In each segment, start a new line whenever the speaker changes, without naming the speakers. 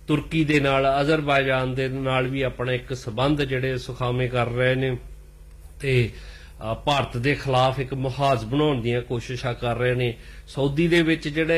ਤੁਰਕੀ ਦੇ ਨਾਲ, ਅਜ਼ਰਬਾਈਜਾਨ ਦੇ ਨਾਲ ਵੀ ਆਪਣਾ ਇੱਕ ਸਬੰਧ ਜਿਹੜੇ ਸੁਖਾਵੇਂ ਕਰ ਰਹੇ ਨੇ ਤੇ ਭਾਰਤ ਦੇ ਖਿਲਾਫ ਇੱਕ ਮੁਹਾਜ਼ ਬਣਾਉਣ ਦੀਆਂ ਕੋਸ਼ਿਸ਼ਾਂ ਕਰ ਰਹੇ ਨੇ। ਸਾਊਦੀ ਦੇ ਵਿੱਚ ਜਿਹੜੇ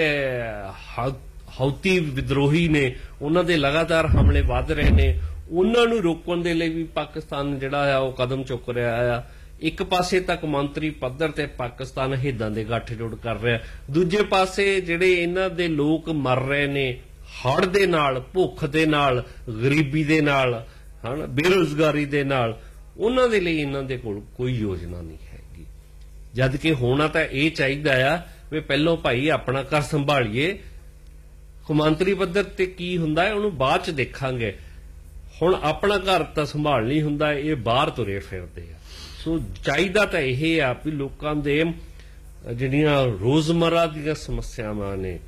ਹੌਤੀ ਵਿਦਰੋਹੀ ਨੇ ਉਹਨਾਂ ਦੇ ਲਗਾਤਾਰ ਹਮਲੇ ਵੱਧ ਰਹੇ ਨੇ, ਉਹਨਾਂ ਨੂੰ ਰੋਕਣ ਦੇ ਲਈ ਵੀ ਪਾਕਿਸਤਾਨ ਜਿਹੜਾ ਆ ਉਹ ਕਦਮ ਚੁੱਕ ਰਿਹਾ ਆ। ਇੱਕ ਪਾਸੇ ਤੱਕ ਮੰਤਰੀ ਪੱਧਰ ਤੇ ਪਾਕਿਸਤਾਨ ਹਿੱਦਾਂ ਦੇ ਗੱਠਜੋੜ ਕਰ ਰਿਹਾ, ਦੂਜੇ ਪਾਸੇ ਜਿਹੜੇ ਇਹਨਾਂ ਦੇ ਲੋਕ ਮਰ ਰਹੇ ਨੇ ਹੜ੍ਹ ਦੇ ਨਾਲ, ਭੁੱਖ ਦੇ ਨਾਲ, ਗਰੀਬੀ ਦੇ ਨਾਲ, ਬੇਰੁਜ਼ਗਾਰੀ ਦੇ ਨਾਲ, ਉਹਨਾਂ ਦੇ ਲਈ ਇਹਨਾਂ ਦੇ ਕੋਲ ਕੋਈ ਯੋਜਨਾ ਨਹੀਂ ਹੈਗੀ। ਜਦ ਕਿ ਹੋਣਾ ਤਾਂ ਇਹ ਚਾਹੀਦਾ ਆ ਵੀ ਪਹਿਲੋਂ ਭਾਈ ਆਪਣਾ ਘਰ ਸੰਭਾਲੀਏ, ਕੌਮਾਂਤਰੀ ਪੱਧਰ ਤੇ ਕੀ ਹੁੰਦਾ ਹੈ ਉਹਨੂੰ ਬਾਅਦ ਚ ਦੇਖਾਂਗੇ। ਹੁਣ ਆਪਣਾ ਘਰ ਤਾਂ ਸੰਭਾਲ ਨਹੀਂ ਹੁੰਦਾ, ਇਹ ਬਾਹਰ ਤੁਰੇ ਫਿਰਦੇ ਆ। ਸੋ ਚਾਹੀਦਾ ਤਾਂ ਇਹ ਆ ਵੀ ਲੋਕਾਂ ਦੇ ਜਿਹੜੀਆਂ ਰੋਜ਼ਮਰਾ ਦੀਆਂ ਸਮੱਸਿਆਵਾਂ ਨੇ,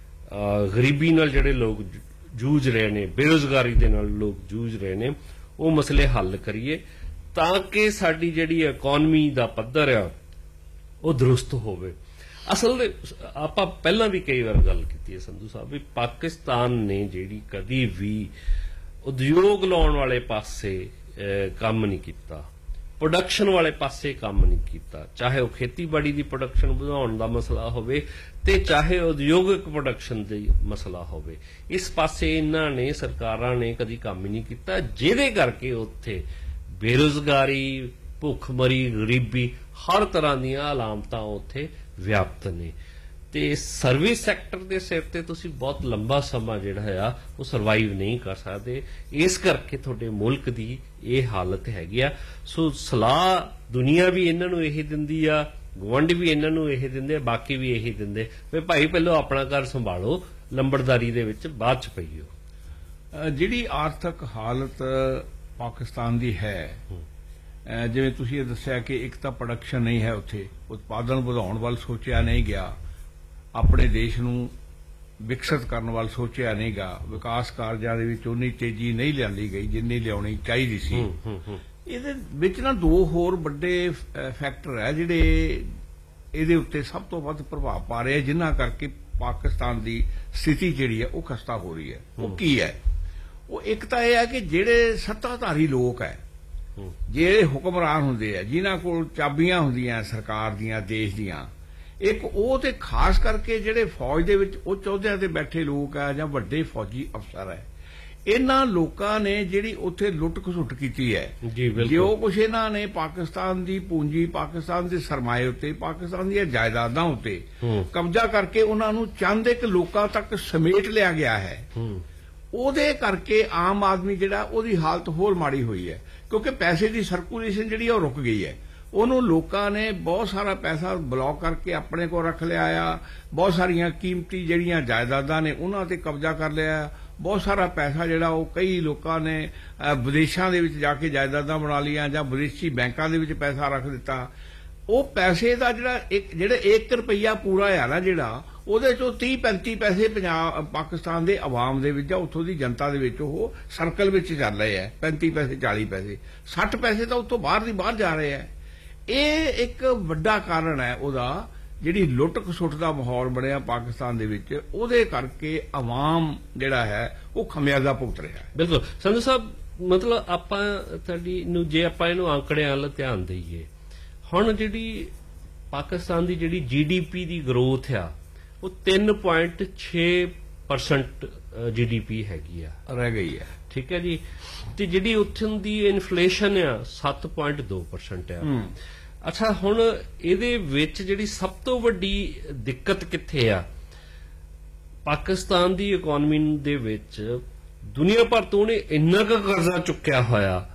ਗਰੀਬੀ ਨਾਲ ਜਿਹੜੇ ਲੋਕ ਜੂਝ ਰਹੇ ਨੇ, ਬੇਰੁਜ਼ਗਾਰੀ ਦੇ ਨਾਲ ਲੋਕ ਜੂਝ ਰਹੇ ਨੇ, ਉਹ ਮਸਲੇ ਹੱਲ ਕਰੀਏ ਤਾਂ ਕਿ ਸਾਡੀ ਜਿਹੜੀ ਇਕਨੋਮੀ ਦਾ ਪੱਧਰ ਆ ਉਹ ਦਰੁਸਤ ਹੋਵੇ। ਅਸਲ ਦੇ ਆਪਾਂ ਪਹਿਲਾਂ ਵੀ ਕਈ ਵਾਰ ਗੱਲ ਕੀਤੀ ਹੈ ਸੰਧੂ ਸਾਹਿਬ ਵੀ ਪਾਕਿਸਤਾਨ ਨੇ ਜਿਹੜੀ ਕਦੀ ਵੀ ਉਦਯੋਗ ਲਾਉਣ ਵਾਲੇ ਪਾਸੇ ਕੰਮ ਨਹੀਂ ਕੀਤਾ, ਪ੍ਰੋਡਕਸ਼ਨ ਵਾਲੇ ਪਾਸੇ ਕੰਮ ਨਹੀਂ ਕੀਤਾ, ਚਾਹੇ ਉਹ ਖੇਤੀਬਾੜੀ ਦੀ ਪ੍ਰੋਡਕਸ਼ਨ ਵਧਾਉਣ ਦਾ ਮਸਲਾ ਹੋਵੇ ਤੇ ਚਾਹੇ ਉਦਯੋਗਿਕ ਪ੍ਰੋਡਕਸ਼ਨ ਦਾ ਮਸਲਾ ਹੋਵੇ। ਇਸ ਪਾਸੇ ਇਹਨਾਂ ਨੇ, ਸਰਕਾਰਾਂ ਨੇ ਕਦੀ ਕੰਮ ਹੀ ਨਹੀਂ ਕੀਤਾ, ਜਿਹਦੇ ਕਰਕੇ ਉੱਥੇ ਬੇਰੁਜ਼ਗਾਰੀ, ਭੁੱਖਮਰੀ, ਗਰੀਬੀ, ਹਰ ਤਰ੍ਹਾਂ ਦੀਆਂ ਅਲਾਮਤਾਂ ਉੱਥੇ ਵਿਆਪਤ ਨੇ। ਤੇ ਸਰਵਿਸ ਸੈਕਟਰ ਦੇ ਸਿਰ ਤੇ ਤੁਸੀਂ ਬਹੁਤ ਲੰਬਾ ਸਮਾਂ ਜਿਹੜਾ ਆ ਉਹ ਸਰਵਾਈਵ ਨਹੀਂ ਕਰ ਸਕਦੇ, ਇਸ ਕਰਕੇ ਤੁਹਾਡੇ ਮੁਲਕ ਦੀ ਇਹ ਹਾਲਤ ਹੈਗੀ ਆ। ਸੋ ਸਲਾਹ ਦੁਨੀਆ ਵੀ ਇਹਨਾਂ ਨੂੰ ਇਹ ਦਿੰਦੀ ਆ, ਗੁਆਂਢ ਵੀ ਇਹਨਾਂ ਨੂੰ ਇਹ ਦਿੰਦੇ, ਬਾਕੀ ਵੀ ਇਹੀ ਦਿੰਦੇ ਵੀ ਭਾਈ ਪਹਿਲਾਂ ਆਪਣਾ ਘਰ ਸੰਭਾਲੋ, ਲੰਬੜਦਾਰੀ ਦੇ ਵਿੱਚ ਬਾਅਦ ਚ ਪਈਓ।
ਜਿਹੜੀ ਆਰਥਿਕ ਹਾਲਤ ਪਾਕਿਸਤਾਨ ਦੀ ਹੈ, ਜਿਵੇਂ ਤੁਸੀਂ ਇਹ ਦੱਸਿਆ ਕਿ ਇੱਕ ਤਾਂ ਪ੍ਰੋਡਕਸ਼ਨ ਨਹੀਂ ਹੈ, ਉੱਥੇ ਉਤਪਾਦਨ ਵਧਾਉਣ ਵੱਲ ਸੋਚਿਆ ਨਹੀਂ ਗਿਆ, ਆਪਣੇ ਦੇਸ਼ ਨੂੰ ਵਿਕਸਿਤ ਕਰਨ ਵੱਲ ਸੋਚਿਆ ਨਹੀਂ ਗਿਆ, ਵਿਕਾਸ ਕਾਰਜਾਂ ਦੇ ਵਿੱਚ ਉਨੀ ਤੇਜ਼ੀ ਨਹੀਂ ਲਿਆਂਦੀ ਗਈ ਜਿੰਨੀ ਲਿਆਉਣੀ ਚਾਹੀਦੀ ਸੀ। ਇਹਦੇ ਵਿੱਚ ਨਾ ਦੋ ਹੋਰ ਵੱਡੇ ਫੈਕਟਰ ਹੈ ਜਿਹੜੇ ਇਹਦੇ ਉੱਤੇ ਸਭ ਤੋਂ ਵੱਧ ਪ੍ਰਭਾਵ ਪਾ ਰਹੇ, ਜਿਨ੍ਹਾਂ ਕਰਕੇ ਪਾਕਿਸਤਾਨ ਦੀ ਸਥਿਤੀ ਜਿਹੜੀ ਹੈ ਉਹ ਖਸਤਾ ਹੋ ਰਹੀ ਹੈ। ਉਹ ਕੀ ਹੈ? ਉਹ ਇੱਕ ਤਾਂ ਇਹ ਹੈ ਕਿ ਜਿਹੜੇ ਸੱਤਾਧਾਰੀ ਲੋਕ ਹੈ, ਜਿਹੜੇ ਹੁਕਮਰਾਨ ਹੁੰਦੇ ਆ, ਜਿਨ੍ਹਾਂ ਕੋਲ ਚਾਬੀਆਂ ਹੁੰਦੀਆਂ ਸਰਕਾਰ ਦੀਆਂ, ਦੇਸ਼ ਦੀਆਂ, ਇੱਕ ਉਹ ਤੇ ਖਾਸ ਕਰਕੇ ਜਿਹੜੇ ਫੌਜ ਦੇ ਵਿੱਚ ਉੱਚ ਅਹੁਦਿਆਂ ਤੇ ਬੈਠੇ ਲੋਕ ਆ ਜਾਂ ਵੱਡੇ ਫੌਜੀ ਅਫਸਰ ਹੈ, ਇਹਨਾਂ ਲੋਕਾਂ ਨੇ ਜਿਹੜੀ ਉੱਥੇ ਲੁੱਟ ਖਸੁੱਟ ਕੀਤੀ ਹੈ, ਜੋ ਕੁਛ ਇਹਨਾਂ ਨੇ ਪਾਕਿਸਤਾਨ ਦੀ ਪੂੰਜੀ, ਪਾਕਿਸਤਾਨ ਦੇ ਸਰਮਾਏ ਉੱਤੇ, ਪਾਕਿਸਤਾਨ ਦੀਆਂ ਜਾਇਦਾਦਾਂ ਉੱਤੇ ਕਬਜ਼ਾ ਕਰਕੇ ਉਹਨਾਂ ਨੂੰ ਚੰਦ ਇੱਕ ਲੋਕਾਂ ਤੱਕ ਸਮੇਟ ਲਿਆ ਗਿਆ ਹੈ, ਉਹਦੇ ਕਰਕੇ ਆਮ ਆਦਮੀ ਜਿਹੜਾ ਉਹਦੀ ਹਾਲਤ ਹੋਰ ਮਾੜੀ ਹੋਈ ਹੈ, ਕਿਉਂਕਿ ਪੈਸੇ ਦੀ ਸਰਕੂਲੇਸ਼ਨ ਜਿਹੜੀ ਉਹ ਰੁਕ ਗਈ ਹੈ। ਉਹਨੂੰ ਲੋਕਾਂ ਨੇ ਬਹੁਤ ਸਾਰਾ ਪੈਸਾ ਬਲੌਕ ਕਰਕੇ ਆਪਣੇ ਕੋਲ ਰੱਖ ਲਿਆ ਆ, ਬਹੁਤ ਸਾਰੀਆਂ ਕੀਮਤੀ ਜਿਹੜੀਆਂ ਜਾਇਦਾਦਾਂ ਨੇ ਉਹਨਾਂ ਤੇ ਕਬਜ਼ਾ ਕਰ ਲਿਆ, ਬਹੁਤ ਸਾਰਾ ਪੈਸਾ ਜਿਹੜਾ ਉਹ ਕਈ ਲੋਕਾਂ ਨੇ ਵਿਦੇਸ਼ਾਂ ਦੇ ਵਿੱਚ ਜਾ ਕੇ ਜਾਇਦਾਦਾਂ ਬਣਾ ਲਈਆਂ ਜਾਂ ਵਿਦੇਸ਼ੀ ਬੈਂਕਾਂ ਦੇ ਵਿੱਚ ਪੈਸਾ ਰੱਖ ਦਿੱਤਾ। ਉਹ ਪੈਸੇ ਦਾ ਜਿਹੜਾ 1 ਰੁਪਈਆ ਪੂਰਾ ਆ ਨਾ, ਜਿਹੜਾ ਉਹਦੇ ਚੋਂ 30-35 ਪੈਸੇ ਪੰਜਾਬ ਪਾਕਿਸਤਾਨ ਦੇ ਆਵਾਮ ਦੇ ਵਿੱਚ ਜਾਂ ਉੱਥੋਂ ਦੀ ਜਨਤਾ ਦੇ ਵਿੱਚ ਉਹ ਸਰਕਲ ਵਿੱਚ ਚੱਲ ਰਹੇ ਹੈ। 35 ਪੈਸੇ, 40 ਪੈਸੇ, 60 ਪੈਸੇ ਤਾਂ ਉੱਥੋਂ ਬਾਹਰ ਦੀ ਬਾਹਰ ਜਾ ਰਹੇ ਹੈ। ਇਹ ਇੱਕ ਵੱਡਾ ਕਾਰਨ ਹੈ ਉਹਦਾ, ਜਿਹੜੀ ਲੁੱਟ ਖਸੁੱਟ ਦਾ ਮਾਹੌਲ ਬਣਿਆ ਪਾਕਿਸਤਾਨ ਦੇ ਵਿੱਚ, ਉਹਦੇ ਕਰਕੇ ਆਵਾਮ ਜਿਹੜਾ ਹੈ ਉਹ ਖਮਿਆਜ਼ਾ ਭੁਗਤ ਰਿਹਾ ਹੈ।
ਬਿਲਕੁਲ ਸੰਧੂ ਸਾਹਿਬ, ਮਤਲਬ ਆਪਾਂ ਤੁਹਾਡੀ ਨੂੰ ਜੇ ਆਪਾਂ ਇਹਨੂੰ ਆંકੜਿਆਂ ਵੱਲ ਧਿਆਨ ਦਈਏ, ਹੁਣ ਜਿਹੜੀ ਪਾਕਿਸਤਾਨ ਦੀ ਜਿਹੜੀ GDP ਦੀ ਗਰੋਥ ਆ ਉਹ 3.6% GDP ਹੈਗੀ ਆ,
ਰਹਿ ਗਈ ਹੈ,
ਠੀਕ ਹੈ ਜੀ। ਤੇ ਜਿਹੜੀ ਉੱਥੋਂ ਦੀ ਇਨਫਲੇਸ਼ਨ ਆ 7.2% ਆ। ਅੱਛਾ, ਹੁਣ ਇਹਦੇ ਵਿੱਚ ਜਿਹੜੀ ਸਭ ਤੋਂ ਵੱਡੀ ਦਿੱਕਤ ਕਿੱਥੇ ਆ? ਪਾਕਿਸਤਾਨ ਦੀ ਇਕਨੋਮੀ ਦੇ ਵਿੱਚ ਦੁਨੀਆ ਭਰ ਤੋਂ ਉਹਨੇ ਇੰਨਾ ਕੁ ਕਰਜ਼ਾ ਚੁੱਕਿਆ ਹੋਇਆ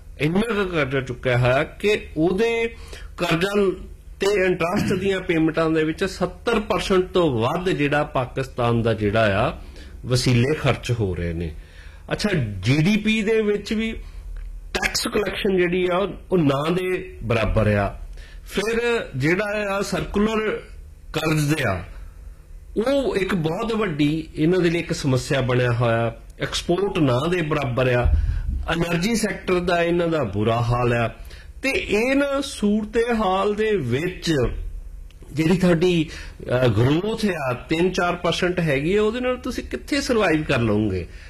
ਕਿ ਉਹਦੇ ਕਰਜ਼ਾ ਤੇ ਇੰਟਰਸਟ ਦੀਆਂ ਪੇਮੈਂਟਾਂ ਦੇ ਵਿੱਚ 70% ਤੋਂ ਵੱਧ ਜਿਹੜਾ ਪਾਕਿਸਤਾਨ ਦਾ ਜਿਹੜਾ ਆ ਵਸੀਲੇ ਖਰਚ ਹੋ ਰਹੇ ਨੇ। ਅੱਛਾ, GDP ਦੇ ਵਿੱਚ ਵੀ ਟੈਕਸ ਕਲੈਕਸ਼ਨ ਜਿਹੜੀ ਆ ਉਹ ਨਾ ਦੇ ਬਰਾਬਰ ਆ। ਫਿਰ ਜਿਹੜਾ ਆ ਸਰਕੂਲਰ ਕਰਜ਼ ਆ ਉਹ ਇੱਕ ਬਹੁਤ ਵੱਡੀ ਇਹਨਾਂ ਦੇ ਲਈ ਇੱਕ ਸਮੱਸਿਆ ਬਣਿਆ ਹੋਇਆ। ਐਕਸਪੋਰਟ ਨਾ ਦੇ ਬਰਾਬਰ ਆ। એનર્ਜੀ ਸੈਕਟਰ ਦਾ ਇਹਨਾਂ ਦਾ ਬੁਰਾ ਹਾਲ ਆ। ਤੇ ਇਹਨਾਂ ਸੂਰਤ ਹਾਲ ਦੇ ਵਿੱਚ ਜਿਹੜੀ ਤੁਹਾਡੀ ਗਰੋਥ ਆ 3-4% ਹੈਗੀ ਆ, ਉਹਦੇ ਨਾਲ ਤੁਸੀਂ ਕਿੱਥੇ ਸਰਵਾਈਵ ਕਰ ਲਓਗੇ?